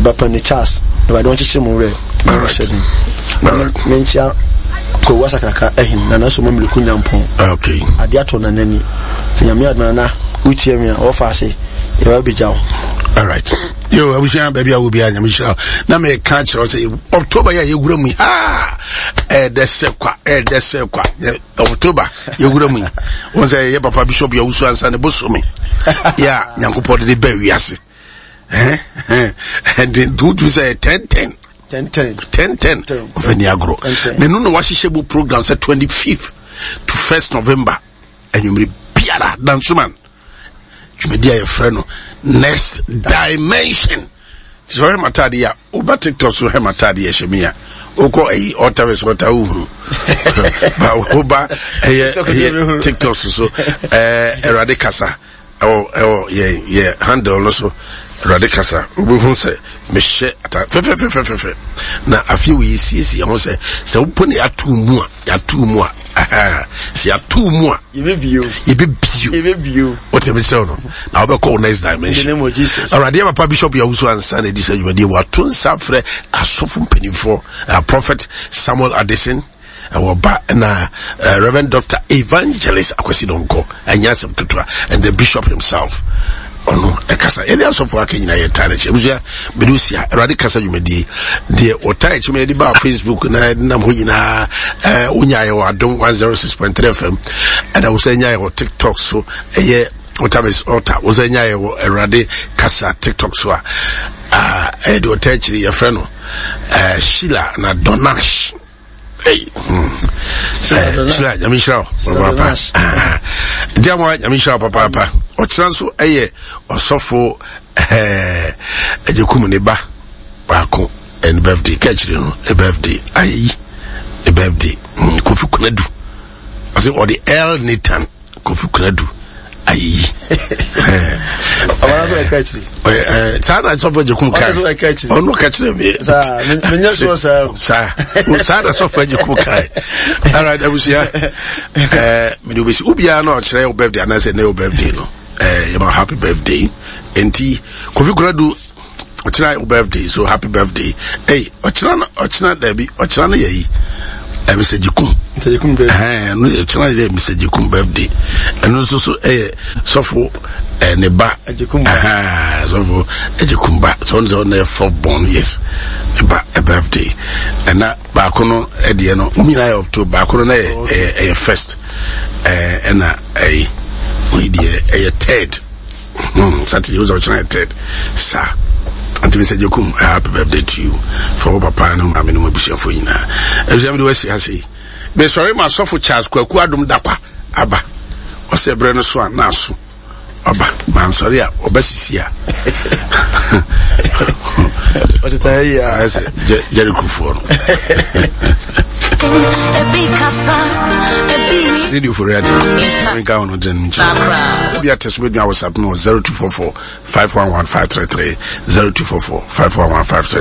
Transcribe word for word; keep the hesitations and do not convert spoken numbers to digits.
Bapani Charles, if I don't teach him already. Mencha Kowasa Kaka, and also Mammy Kunyampon. Okay. Adiaton and any. Yamia Nana, which Yamia or Fasi, it will be Jow. All right. Yo, I wish I baby I will be on Michelle. Now may catch or say October, you will me. Ah, eh, the sequa, eh, the sequa, October, you will me. Was a Papa Bishop, you also answer the bush me. Yeah, Yanko Pot the berry, yes. Eh, and then do we say ten ten? ten ten. ten ten of Niagro. Menuno Washishabu program said twenty-fifth to first November. And you may be a danceman. You may dear your friend. Next dimension. So hematadia. Uba TikTok so hematadia shemia. Oko e otaves ota uhu. Ba uba e TikTok so eh eradicasa. Oh oh yeah yeah handle also radicasa. Ubu say me she ata fe fe fe fe fe. Na afi we see see ho say se uponi atu mu a atu mu a aha se atu mu a you be bio you be bio you be bio what you say no now be call next dimension in the name of Jesus. Alright, dear Papa Bishop ya uso ansa na dis adwumade wa tun safre asofu mpanifo Prophet Samuel Addison Ba na uh, Reverend Doctor Evangelist Akwesidomko anyasem ketua and the bishop himself. Oh no, ekasa areas of work in your time. Chebusia, Medusia, Radicasa Jumedi, the Otai Chimedi Bar Facebook, Namuina, Unya, or Don't one zero six point three F M, and I was saying, or TikTok, so a year, whatever Ota, was a Nya or a Radicasa TikTok, so uh, Edo Techri, your friend, uh, Sheila, na Donash. Hey, hmm. Sheila, Yamishra, Papa. Dear one, Yamishra, Papa. Otranso eye osofo eh ejekumneba bako en birthday kachiri no e birthday ayi e birthday Kofi Kunadu ase o the El Nathan Kofi Kunadu ayi eh awara kachiri eh sada sofo ejekum kai ono kachiri me sa menya so sa sa sada sofo ejekum kai all right abusia eh me do be ubia no kire o birthday na say na o birthday no eh uh, happy birthday enti Kofi Kunadu ochira birthday so happy birthday hey ochira ochira dabi ochira na yayi eh message kum message kum birthday eh no ochira dey message kum birthday and so so eh so for eh ne ba ejikum ah so for ejikum ba so so na for born yes ba a birthday and na ba kono e de no umina October ba kono na eh first eh and na eh we dear a third. Hmm, Saturday was also third. Sir. And we said, Yokum, happy birthday to you for Papa and Mamma no Bishop for you now. As every way I say, be sorry, my soft Charles Quaquadum Dapa, Abba, or say Brenner Swan, Nasu, Abba, man, sorry, or Bessia. What is I said, Jericho for. Radio for radio. I'm going on ten minutes. Be a test with me. I was up no zero two four four five one one five three three zero two four four five one one five three